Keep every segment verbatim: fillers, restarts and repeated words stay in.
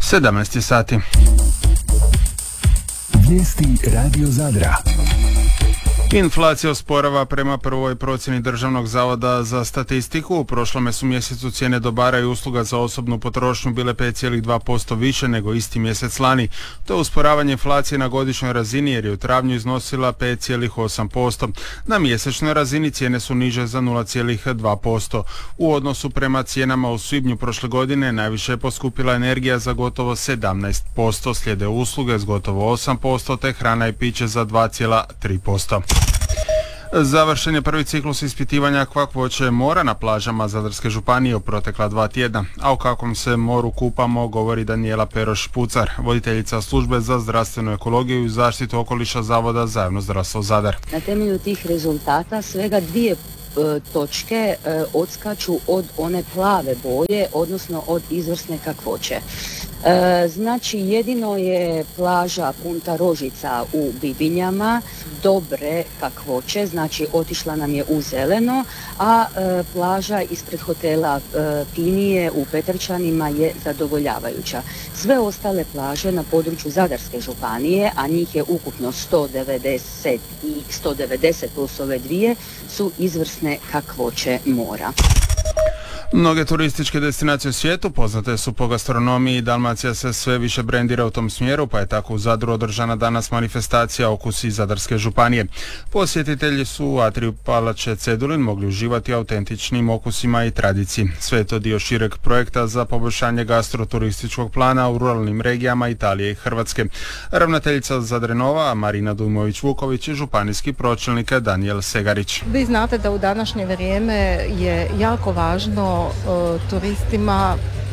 sedamnaest sati. Vijesti Radio Zadra. Inflacija osporava prema prvoj procjeni Državnog zavoda za statistiku. U prošlome su mjesecu cijene dobara i usluga za osobnu potrošnju bile pet zarez dva posto više nego isti mjesec lani. To je usporavanje inflacije na godišnjoj razini jer je u travnju iznosila pet zarez osam posto. Na mjesečnoj razini cijene su niže za nula zarez dva posto. U odnosu prema cijenama u svibnju prošle godine najviše je poskupila energija za gotovo sedamnaest posto, slijede usluge s gotovo osam posto te hrana i piće za dva zarez tri posto. Završen je prvi ciklus ispitivanja kakvoće mora na plažama Zadarske županije u protekla dva tjedna, a o kakvom se moru kupamo govori Danijela Peroš-Pucar, voditeljica službe za zdravstvenu ekologiju i zaštitu okoliša Zavoda za javno zdravstvo Zadar. Na temelju tih rezultata svega dvije točke e, odskaču od one plave boje, odnosno od izvrsne kakvoće. E, znači jedino je plaža Punta Rožica u Bibinjama dobre kakvoće, znači otišla nam je u zeleno, a e, plaža ispred hotela e, Pinije u Petrčanima je zadovoljavajuća. Sve ostale plaže na području Zadarske županije, a njih je ukupno sto devedeset i sto devedeset plus ove dvije, su izvrsne kakvoće mora. Mnoge turističke destinacije u svijetu poznate su po gastronomiji. Dalmacija se sve više brendira u tom smjeru, pa je tako u Zadru održana danas manifestacija Okusi Zadarske županije. Posjetitelji su u atriju palače Cedulin mogli uživati autentičnim okusima i tradiciji. Sve je to dio šireg projekta za poboljšanje gastroturističkog plana u ruralnim regijama Italije i Hrvatske. Ravnateljica Zadrenova Marina Dujmović-Vuković i županijski pročelnik Danijel Segarić. Vi znate da u današnje vrijeme je jako važno turistima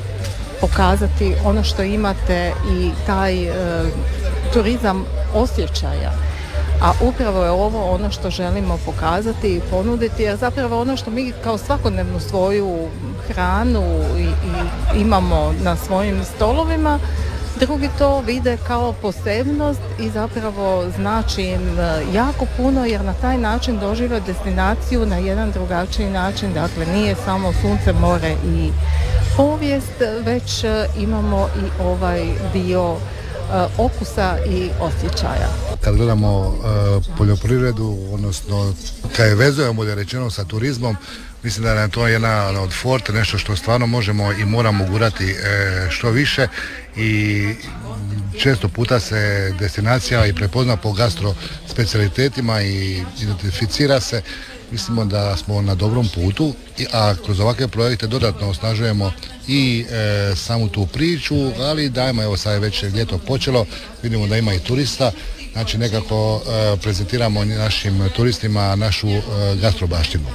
pokazati ono što imate i taj e, turizam osjećaja. A upravo je ovo ono što želimo pokazati i ponuditi, jer zapravo ono što mi kao svakodnevnu svoju hranu i, i imamo na svojim stolovima, drugi to vide kao posebnost i zapravo znači im jako puno, jer na taj način dožive destinaciju na jedan drugačiji način. Dakle, nije samo sunce, more i povijest, već imamo i ovaj dio okusa i osjećaja. Kad gledamo uh, poljoprivredu, odnosno kad je vezujemo bolje rečeno sa turizmom, mislim da je to jedna od forte, nešto što stvarno možemo i moramo gurati e, što više i često puta se destinacija i prepozna po gastro specijalitetima i identificira se. Mislimo da smo na dobrom putu, a kroz ovakve projekte dodatno osnažujemo i e, samu tu priču, ali dajmo, evo sad je već ljeto počelo, vidimo da ima i turista, znači nekako e, prezentiramo našim turistima našu e, gastrobaštinu.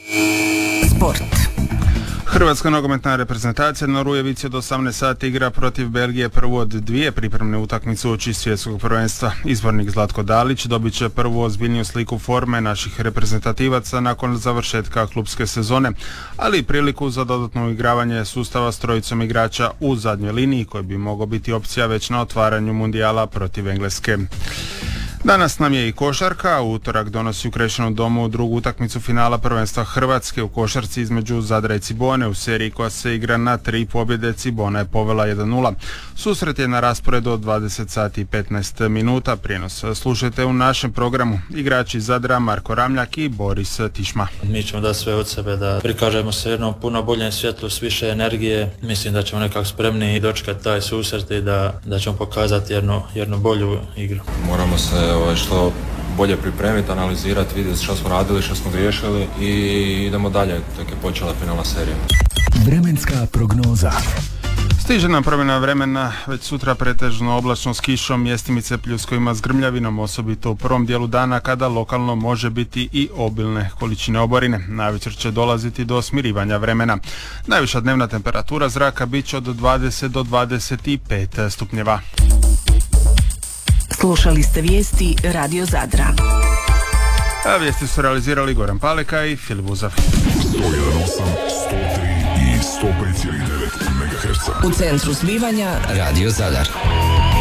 Sport. Hrvatska nogometna reprezentacija na Rujevici od osamnaest sati igra protiv Belgije prvu od dvije pripremne utakmice uoči svjetskog prvenstva. Izbornik Zlatko Dalić dobit će prvu ozbiljniju sliku forme naših reprezentativaca nakon završetka klupske sezone, ali i priliku za dodatno igravanje sustava s trojicom igrača u zadnjoj liniji koji bi mogao biti opcija već na otvaranju mundijala protiv Engleske. Danas nam je i košarka. U utorak donosi u Krešenom domu drugu utakmicu finala prvenstva Hrvatske u košarci između Zadra i Cibone u seriji koja se igra na tri pobjede. Cibona je povela jedan nula. Susret je na rasporedu od dvadeset sati i petnaest minuta. Prijenos slušajte u našem programu. Igrači Zadra Marko Ramljak i Boris Tišma. Mi ćemo da sve od sebe da prikažemo se jednom puno boljem svjetlu s više energije. Mislim da ćemo nekako spremni dočekati taj susret i da, da ćemo pokazati jednu, jednu bolju igru. Moramo se ovaj, što bolje pripremiti, analizirati, vidjeti što smo radili, što smo griješili i idemo dalje, tek je počela finalna serija. Vremenska prognoza. Stiže nam promjena vremena, već sutra pretežno oblačno s kišom, mjestimice pljuskovima s grmljavinom, osobito u prvom dijelu dana kada lokalno može biti i obilne količine oborine. Navečer će dolaziti do smirivanja vremena. Najviša dnevna temperatura zraka bit će od dvadeset do dvadeset pet stupnjeva. Slušali ste vijesti Radio Zadra. A vijesti su realizirali Goran Paleka i Filip Buzav. sto jedan osam, sto tri i sto pet zarez devet megaherca. U centru zbivanja Radio Zadar.